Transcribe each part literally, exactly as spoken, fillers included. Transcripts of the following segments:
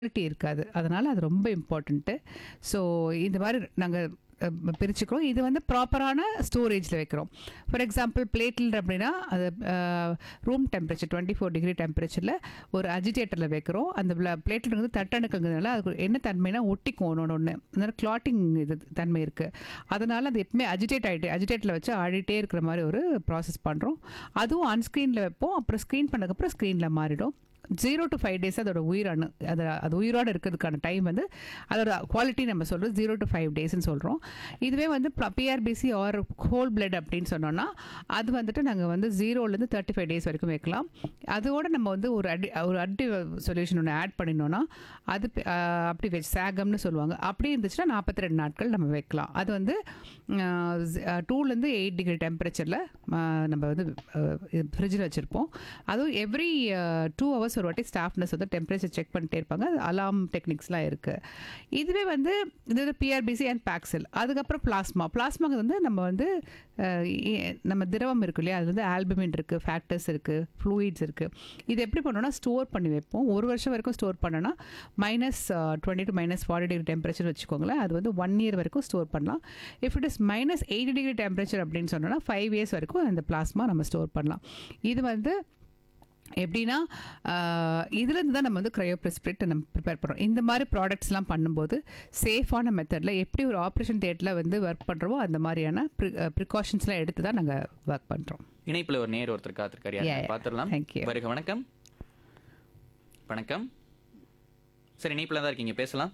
Quality இருக்காது. அதனால அது ரொம்ப இம்பார்ட்டன்ட்டு. ஸோ இந்த மாதிரி நாங்கள் பிரிச்சுக்கிறோம். இது வந்து ப்ராப்பரான ஸ்டோரேஜில் வைக்கிறோம். ஃபார் எக்ஸாம்பிள் பிளேட்டில் அப்படின்னா அது room temperature twenty four degree டெம்பரேச்சரில் ஒரு அஜிடேட்டரில் வைக்கிறோம். அந்த பிளேட்டில் வந்து தட்டணுக்குங்கிறதுனால அது என்ன தன்மைனா ஒட்டிக்கும் ஒன்று ஒன்று அதனால கிளாட்டிங் இது தன்மை இருக்குது. அதனால் அது எப்பவுமே அஜிடேட் ஆகிட்டு அஜிடேட்டில் வச்சு ஆடிட்டே இருக்கிற மாதிரி ஒரு ப்ராசஸ் பண்ணுறோம். அதுவும் அன்ஸ்க்ரீனில் வைப்போம். அப்புறம் ஸ்க்ரீன் பண்ணதுக்கப்புறம் ஸ்க்ரீனில் மாறிடும். ஜீரோ டு ஃபைவ் டேஸ் அதோட உயிரணு அது அது உயிரோடு இருக்கிறதுக்கான டைம் வந்து அதோட குவாலிட்டி நம்ம சொல்கிறோம் ஜீரோ டு ஃபைவ் டேஸ்ன்னு சொல்கிறோம். இதுவே வந்து பிஆர்பிசி ஆர் ஹோல் பிளட் அப்படின்னு சொன்னோன்னா அது வந்துட்டு நாங்கள் வந்து ஜீரோலேருந்து தேர்ட்டி ஃபைவ் டேஸ் வரைக்கும் வைக்கலாம். அதோடு நம்ம வந்து ஒரு அடி ஒரு அடி சொல்யூஷன் ஒன்று ஆட் பண்ணினோன்னா அது அப்படி வச்சு சேகம்னு சொல்லுவாங்க. அப்படி இருந்துச்சுன்னா நாற்பத்தி ரெண்டு நாட்கள் நம்ம வைக்கலாம். அது வந்து டூலேருந்து எயிட் டிகிரி டெம்பரேச்சரில் நம்ம வந்து ஃப்ரிட்ஜில் வச்சுருப்போம். அதுவும் எவ்ரி டூ ஹவர்ஸ் ஒரு வாட்டி ஸ்டாஃப்னஸ் வந்து டெம்பரேச்சர் செக் பண்ணிட்டே இருப்பாங்க. அலாம் டெக்னிக்ஸ்லாம் இருக்குது. இதுவே வந்து இது பிஆர்பிசி அண்ட் பேக்செல். அதுக்கப்புறம் பிளாஸ்மா பிளாஸ்மாக்கு வந்து நம்ம வந்து நம்ம திரவம் இருக்கு இல்லையா, அது வந்து ஆல்புமின் இருக்குது, ஃபேக்டர்ஸ் இருக்குது, ஃப்ளூயிட்ஸ் இருக்குது. இது எப்படி பண்ணோன்னா ஸ்டோர் பண்ணி வைப்போம். ஒரு வருஷம் வரைக்கும் ஸ்டோர் பண்ணோன்னா minus twenty to minus forty degree temperature வச்சுக்கோங்களேன். அது வந்து ஒன் இயர் வரைக்கும் ஸ்டோர் பண்ணலாம். If it is minus eighty degree temperature அப்படின்னு சொன்னோன்னா ஃபைவ் இயர்ஸ் வரைக்கும் அந்த பிளாஸ்மா நம்ம ஸ்டோர் பண்ணலாம். இது வந்து எப்படின்னா இதுலேருந்து தான் நம்ம வந்து க்ரையோப்ரெஸ்பிரேட் நம்ம ப்ரிப்பேர் பண்ணுறோம். இந்த மாதிரி ப்ராடக்ட்ஸ்லாம் பண்ணும்போது சேஃபான மெத்தடில் எப்படி ஒரு ஆப்ரேஷன் தியேட்டரில் வந்து ஒர்க் பண்ணுறோமோ அந்த மாதிரியான ப்ரி ப்ரிகாஷன்ஸ்லாம் எடுத்து தான் நாங்கள் ஒர்க் பண்ணுறோம். இணைப்பில் ஒரு நேர் ஒருத்தர் காத்திருக்காரு, பார்த்துடலாம். தேங்க்யூ. வருக. வணக்கம். வணக்கம் சார், இணைப்பில் தான் இருக்கீங்க, பேசலாம்.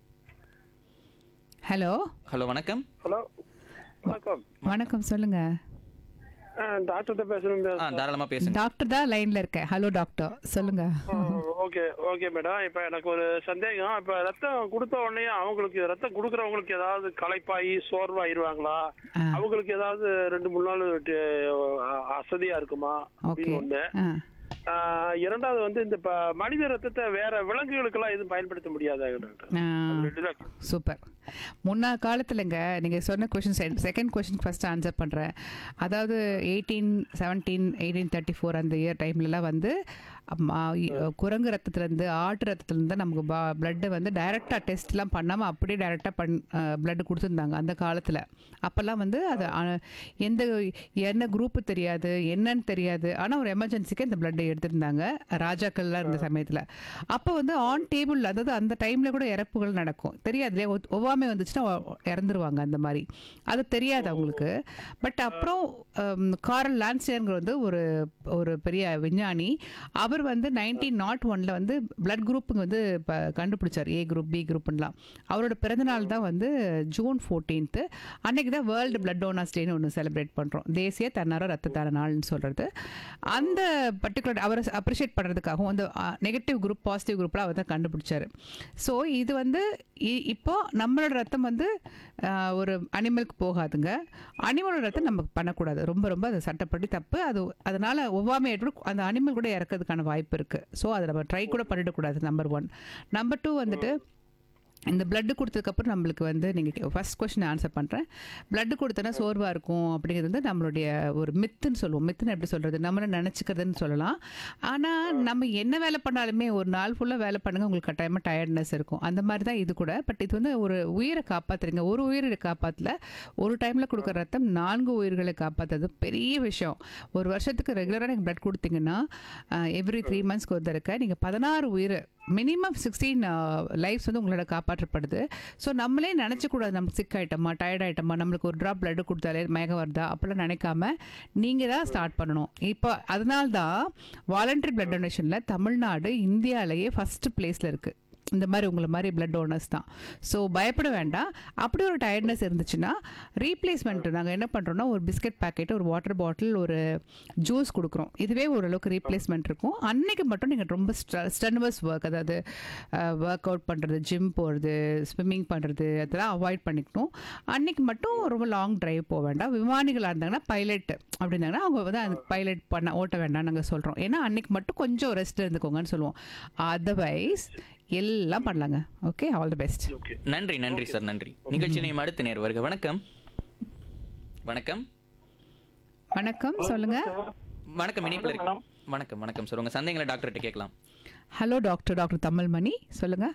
ஹலோ ஹலோ வணக்கம். ஹலோ வணக்கம். வணக்கம் சொல்லுங்கள். டாக்டர்கிட்ட பேசணும். ஆ தாராளமாக பேசுங்க. டாக்டர் தான் லைனில் இருக்கேன். ஹலோ டாக்டர் சொல்லுங்கள். Okay okay madam. இப்போ எனக்கு ஒரு சந்தேகம். இப்போ ரத்தம் கொடுத்த உடனே அவங்களுக்கு ரத்தம் கொடுக்குறவங்களுக்கு ஏதாவது களைப்பாயி சோர்வாயிருவாங்களா? அவங்களுக்கு ஏதாவது ரெண்டு மூணு நாள் அசதியா இருக்குமா அப்படின்னு ஒண்ணு. இரண்டாவது வந்து இந்த மனித ரத்தத்தை வேற விலங்குகளுக்கெல்லாம் எதுவும் பயன்படுத்த முடியாதா? சூப்பர். முன்னா காலத்துலங்க நீங்கள் சொன்ன question second question first answer பண்ணுறேன். அதாவது eighteen seventeen eighteen thirty four அந்த இயர் டைம்லலாம் வந்து குரங்கு ரத்தத்துலேருந்து ஆட்டு ரத்தத்துலேருந்து நமக்கு பா பிளட்டை வந்து டைரெக்டாக டெஸ்ட்லாம் பண்ணாமல் அப்படியே டைரெக்டாக பண் பிளட்டு கொடுத்துருந்தாங்க அந்த காலத்தில். அப்போல்லாம் வந்து அது எந்த என்ன குரூப்பு தெரியாது, என்னன்னு தெரியாது. ஆனால் ஒரு எமர்ஜென்சிக்கு இந்த பிளட்டை எடுத்துருந்தாங்க ராஜாக்கள்லாம் இருந்த சமயத்தில். அப்போ வந்து ஆன் டேபிள், அதாவது அந்த டைமில் கூட இறப்புகள் நடக்கும். தெரியாது இல்லையா, ஒவ்வாமை வந்துச்சுன்னா இறந்துருவாங்க அந்த மாதிரி. அது தெரியாது அவங்களுக்கு. பட் அப்புறம் காரல் லான்சியருங்கிற வந்து ஒரு ஒரு பெரிய விஞ்ஞானி, அவர் வந்து நைன்டீன் நாட் ஒன்ல வந்து பிளட் குரூப்புங்க வந்து இப்போ கண்டுபிடிச்சார். ஏ குரூப், பி குரூப்லாம். அவரோட பிறந்தநாள் தான் வந்து ஜூன் ஃபோர்டீன்த்து. அன்னைக்கு தான் வேர்ல்டு பிளட் டோனர்ஸ் டேன்னு ஒன்று செலிப்ரேட் பண்ணுறோம். தேசிய தன்னார ரத்த தான நாள்னு சொல்கிறது. அந்த பர்டிகுலர் அவரை அப்ரிஷியேட் பண்ணுறதுக்காகவும் அந்த நெகட்டிவ் குரூப் பாசிட்டிவ் குரூப்லாம் அவர் தான் கண்டுபிடிச்சார். ஸோ இது வந்து இப்போ நம்மளோட ரத்தம் வந்து ஒரு அனிமலுக்கு போகாதுங்க. அனிமலோட ரத்தம் நமக்கு பண்ணக்கூடாது. ரொம்ப ரொம்ப அது சட்டப்படி தப்பு. அது அதனால் ஒவ்வாமை ஏற்படும். அந்த அனிமல் கூட இறக்கிறதுக்கான வாய்ப்பு இருக்குது. ஸோ அதை நம்ம ட்ரை கூட பண்ணிடக்கூடாது. Number one. நம்பர் டூ வந்துட்டு இந்த பிளட்டு கொடுத்ததுக்கப்புறம் நம்மளுக்கு வந்து நீங்கள் ஃபஸ்ட் கொஸ்டின் ஆன்சர் பண்ணுறேன். பிளட்டு கொடுத்தோன்னா சோர்வாக இருக்கும் அப்படிங்கிறது வந்து நம்மளுடைய ஒரு மித்துன்னு சொல்லுவோம். மித்துன்னு எப்படி சொல்கிறது, நம்மளை நினச்சிக்கிறதுன்னு சொல்லலாம். ஆனால் நம்ம என்ன வேலை பண்ணாலுமே ஒரு நாள் ஃபுல்லாக வேலை பண்ணுங்கள், உங்களுக்கு கட்டாயமாக டயர்ட்னஸ் இருக்கும். அந்த மாதிரி தான் இது கூட. பட் இது வந்து ஒரு உயிரை காப்பாற்றுறீங்க. ஒரு உயிரை காப்பாற்றல, ஒரு டைமில் கொடுக்குற ரத்தம் நான்கு உயிர்களை காப்பாற்றுறது பெரிய விஷயம். ஒரு வருஷத்துக்கு ரெகுலராக நீங்கள் பிளட் கொடுத்தீங்கன்னா எவ்ரி த்ரீ மந்த்ஸ்க்கு ஒரு தடவை நீங்கள் பதினாறு உயிர் மினிமம் சிக்ஸ்டீன் லைஃப்ஸ் வந்து உங்களோட காப்பாற்றப்படுது. ஸோ நம்மளே நினச்சக்கூடாது நமக்கு சிக் ஆகிட்டோமா, டயர்ட் ஆகிட்டோமா, நம்மளுக்கு ஒரு ட்ராப் பிளட்டு கொடுத்தாலே மயக்கம் வருதா அப்படிலாம் நினைக்காம நீங்கள் தான் ஸ்டார்ட் பண்ணணும். இப்போ அதனால தான் வாலண்டரி பிளட் டொனேஷனில் தமிழ்நாடு இந்தியாவிலேயே ஃபஸ்ட்டு பிளேஸில் இருக்குது. இந்த மாதிரி உங்களை மாதிரி பிளட் டோனர்ஸ் தான். ஸோ பயப்பட வேண்டாம். அப்படி ஒரு டயர்ட்னஸ் இருந்துச்சுன்னா ரீப்ளேஸ்மெண்ட்டு நாங்கள் என்ன பண்ணுறோன்னா ஒரு பிஸ்கட் பேக்கெட், ஒரு வாட்டர் பாட்டில், ஒரு ஜூஸ் கொடுக்குறோம். இதுவே ஓரளவுக்கு ரீப்ளேஸ்மெண்ட் இருக்கும். அன்றைக்கி மட்டும் நீங்கள் ரொம்ப ஸ்ட்ரென்வஸ் ஒர்க், அதாவது ஒர்க் அவுட் பண்ணுறது, ஜிம் போகிறது, ஸ்விம்மிங் பண்ணுறது அதெல்லாம் அவாய்ட் பண்ணிக்கணும். அன்றைக்கி மட்டும் ரொம்ப லாங் ட்ரைவ் போக வேண்டாம். விமானிகளாக இருந்தாங்கன்னா பைலட் அப்படின்னாங்கன்னா அவங்க வந்து அந்த பைலட் பண்ண ஓட்ட வேண்டாம் நாங்கள் சொல்கிறோம். ஏன்னா அன்றைக்கி மட்டும் கொஞ்சம் ரெஸ்ட் இருந்துக்கோங்கன்னு சொல்லுவோம். அதர்வைஸ் எல்லாம் பண்ணலாங்க. Okay, all the best. நன்றி நன்றி சார், நன்றி. நிகழ்ச்சியினையும் அடுத்த நேர் வருக. வணக்கம். வணக்கம் வணக்கம் சொல்லுங்க. வணக்கம். இணைப்பில் இருக்கு. வணக்கம் வணக்கம் சார், உங்கள் சந்தேகங்களை டாக்டர்கிட்ட கேட்கலாம். ஹலோ டாக்டர், டாக்டர் தமிழ்மணி சொல்லுங்க.